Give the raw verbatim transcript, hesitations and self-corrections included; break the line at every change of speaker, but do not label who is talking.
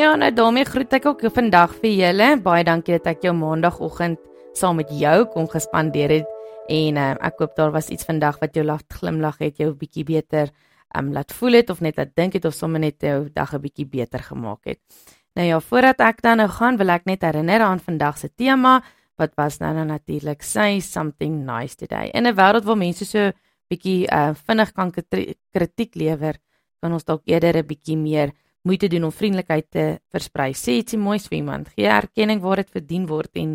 ja, nou daarmee groet ek ook vandag vir julle. Baie dankie dat ek jou maandagoggend saam met jou kon gespandeer het. En uh, ek hoop daar was iets vandag wat jou laat glimlag het, jou 'n bietjie beter um, laat voel het, of net laat dink het, of sommer net jou dag 'n bietjie beter gemaak het. Nou ja, voordat ek dan nou gaan, wil ek net herinner aan vandag se tema, wat was nou, nou natuurlik Say Something Nice Today. In 'n wêreld waar mense so bietjie uh, vinnig kan kritiek lewer, kan ons dalk eerder 'n bietjie meer moeite doen om vriendelikheid te versprei. Sê ietsie moois vir iemand, gee erkenning waar dit verdien word en